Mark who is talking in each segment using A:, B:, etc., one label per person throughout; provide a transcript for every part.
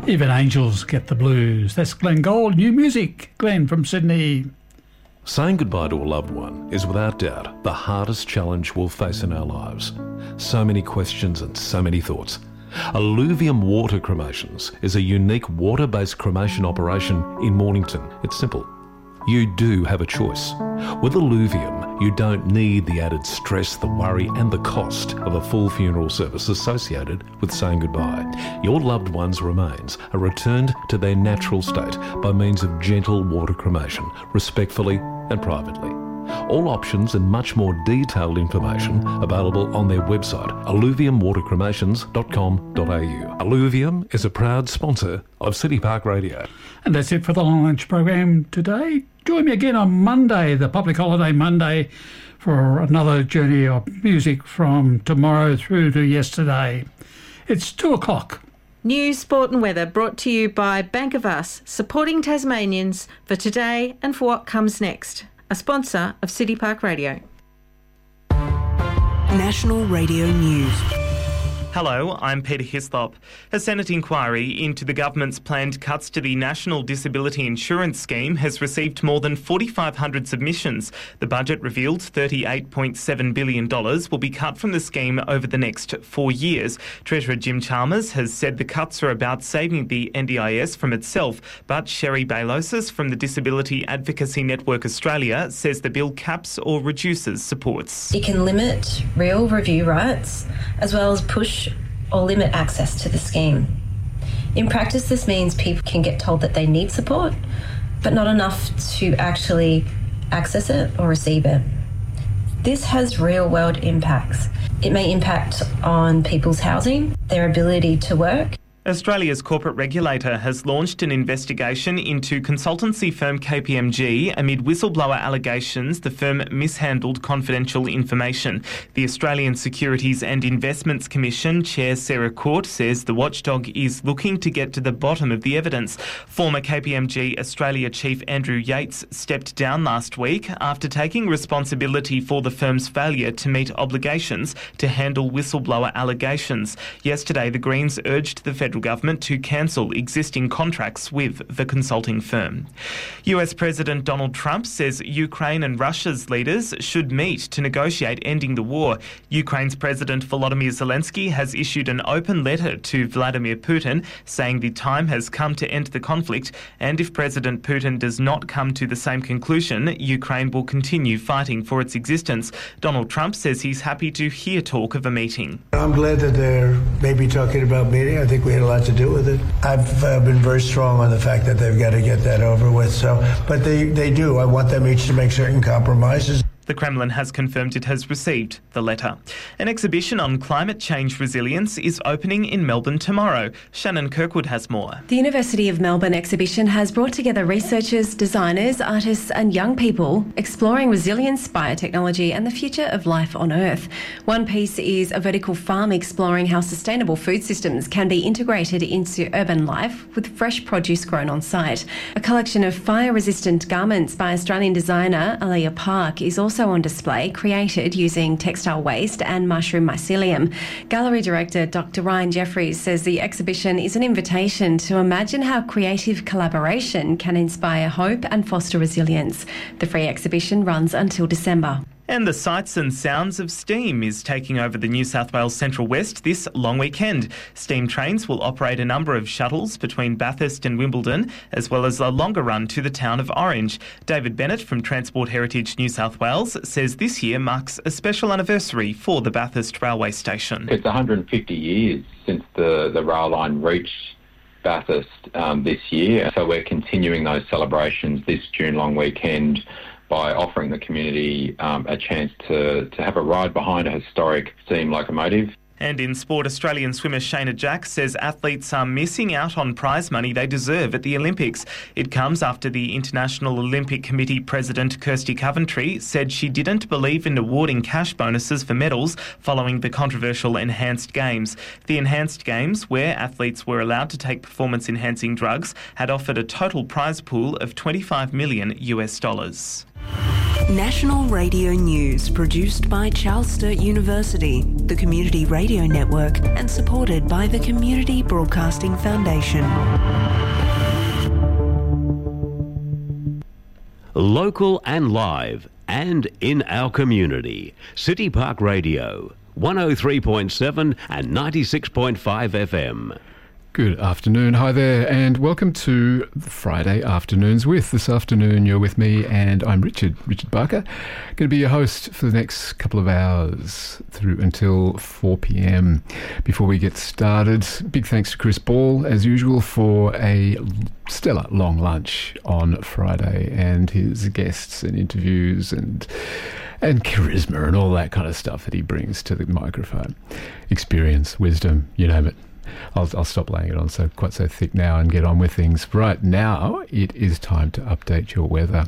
A: Even angels get the blues. That's Glenn Gould. New music. Glenn from Sydney.
B: Saying goodbye to a loved one is without doubt the hardest challenge we'll face in our lives. So many questions and so many thoughts. Alluvium Water Cremations is a unique water-based cremation operation in Mornington. It's simple. You do have a choice. With Alluvium, you don't need the added stress, the worry and the cost of a full funeral service associated with saying goodbye. Your loved one's remains are returned to their natural state by means of gentle water cremation, respectfully and privately. All options and much more detailed information available on their website, alluviumwatercremations.com.au. Alluvium is a proud sponsor of City Park Radio.
A: And that's it for the Long Lunch program today. Join me again on Monday, the public holiday Monday, for another journey of music from tomorrow through to yesterday. It's 2:00.
C: News, sport and weather brought to you by Bank of Us, supporting Tasmanians for today and for what comes next. A sponsor of City Park Radio.
D: National Radio News.
E: Hello, I'm Peter Hislop. A Senate inquiry into the government's planned cuts to the National Disability Insurance Scheme has received more than 4,500 submissions. The budget revealed $38.7 billion will be cut from the scheme over the next 4 years. Treasurer Jim Chalmers has said the cuts are about saving the NDIS from itself, but Sherry Bailosis from the Disability Advocacy Network Australia says the bill caps or reduces supports.
F: It can limit real review rights as well as push or limit access to the scheme. In practice, this means people can get told that they need support, but not enough to actually access it or receive it. This has real-world impacts. It may impact on people's housing, their ability to work.
E: Australia's corporate regulator has launched an investigation into consultancy firm KPMG amid whistleblower allegations the firm mishandled confidential information. The Australian Securities and Investments Commission Chair Sarah Court says the watchdog is looking to get to the bottom of the evidence. Former KPMG Australia Chief Andrew Yates stepped down last week after taking responsibility for the firm's failure to meet obligations to handle whistleblower allegations. Yesterday, the Greens urged the federal government to cancel existing contracts with the consulting firm. US President Donald Trump says Ukraine and Russia's leaders should meet to negotiate ending the war. Ukraine's President Volodymyr Zelensky has issued an open letter to Vladimir Putin saying the time has come to end the conflict, and if President Putin does not come to the same conclusion, Ukraine will continue fighting for its existence. Donald Trump says he's happy to hear talk of a meeting.
G: I'm glad that they're maybe talking about meeting. I think we had a lot to do with it. I've been very strong on the fact that they've got to get that over with. But they do. I want them each to make certain compromises.
E: The Kremlin has confirmed it has received the letter. An exhibition on climate change resilience is opening in Melbourne tomorrow. Shannon Kirkwood has more.
H: The University of Melbourne exhibition has brought together researchers, designers, artists and young people exploring resilience, biotechnology and the future of life on Earth. One piece is a vertical farm exploring how sustainable food systems can be integrated into urban life with fresh produce grown on site. A collection of fire-resistant garments by Australian designer Alia Park is also on display, created using textile waste and mushroom mycelium. Gallery director Dr. Ryan Jeffries says the exhibition is an invitation to imagine how creative collaboration can inspire hope and foster resilience. The free exhibition runs until December.
E: And the sights and sounds of steam is taking over the New South Wales Central West this long weekend. Steam trains will operate a number of shuttles between Bathurst and Wimbledon, as well as a longer run to the town of Orange. David Bennett from Transport Heritage New South Wales says this year marks a special anniversary for the Bathurst railway station.
I: It's 150 years since the rail line reached Bathurst this year, so we're continuing those celebrations this June long weekend by offering the community a chance to have a ride behind a historic steam locomotive.
E: And in sport, Australian swimmer Shayna Jack says athletes are missing out on prize money they deserve at the Olympics. It comes after the International Olympic Committee President Kirsty Coventry said she didn't believe in awarding cash bonuses for medals following the controversial Enhanced Games. The Enhanced Games, where athletes were allowed to take performance-enhancing drugs, had offered a total prize pool of $25 million.
D: National Radio News, produced by Charles Sturt University, the Community Radio Network, and supported by the Community Broadcasting Foundation.
J: Local and live, and in our community. City Park Radio, 103.7 and 96.5 FM.
K: Good afternoon. Hi there, and welcome to Friday Afternoons With. This afternoon you're with me, and I'm Richard Barker. Going to be your host for the next couple of hours through until 4 p.m. Before we get started, big thanks to Chris Ball, as usual, for a stellar long lunch on Friday, and his guests and interviews and charisma and all that kind of stuff that he brings to the microphone. Experience, wisdom, you name it. I'll stop laying it on quite so thick now and get on with things. Right now, it is time to update your weather.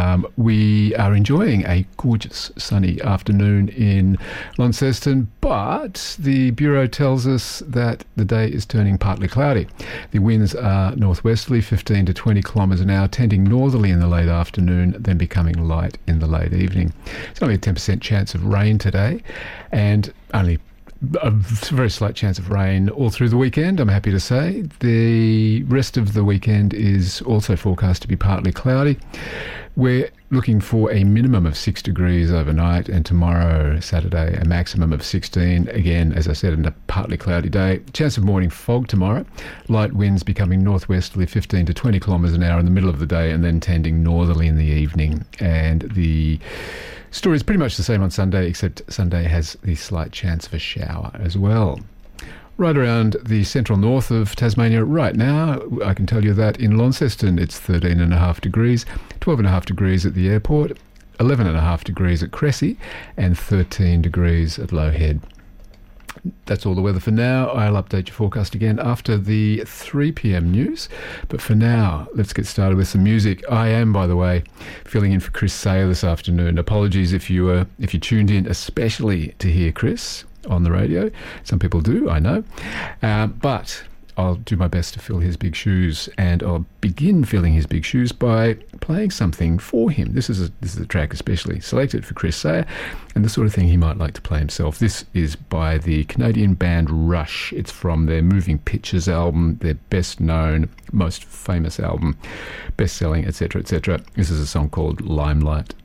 K: We are enjoying a gorgeous sunny afternoon in Launceston, but the Bureau tells us that the day is turning partly cloudy. The winds are northwesterly, 15 to 20 kilometres an hour, tending northerly in the late afternoon, then becoming light in the late evening. It's only a 10% chance of rain today, and only a very slight chance of rain all through the weekend, I'm happy to say. The rest of the weekend is also forecast to be partly cloudy. We're looking for a minimum of 6 degrees overnight, and tomorrow, Saturday, a maximum of 16. Again, as I said, in a partly cloudy day. Chance of morning fog tomorrow. Light winds becoming northwesterly, 15 to 20 kilometres an hour in the middle of the day, and then tending northerly in the evening. And the story is pretty much the same on Sunday, except Sunday has the slight chance of a shower as well. Right around the central north of Tasmania right now, I can tell you that in Launceston it's 13.5 degrees, 12.5 degrees at the airport, 11.5 degrees at Cressy, and 13 degrees at Low Head. That's all the weather for now. I'll update your forecast again after the 3 p.m. news. But for now, let's get started with some music. I am, by the way, filling in for Chris Sayer this afternoon. Apologies if you tuned in especially to hear Chris on the radio. Some people do, I know. But I'll do my best to fill his big shoes, and I'll begin filling his big shoes by playing something for him. This is a track especially selected for Chris Sayer, and the sort of thing he might like to play himself. This is by the Canadian band Rush. It's from their Moving Pictures album, their best known, most famous album, best-selling, etc., etc. This is a song called Limelight.